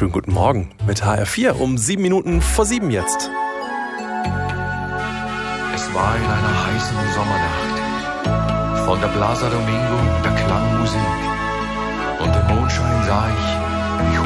Schönen guten Morgen mit HR4 um 7:07 jetzt. Es war in einer heißen Sommernacht. Von der Plaza Domingo, da klang Musik. Und im Mondschein sah ich,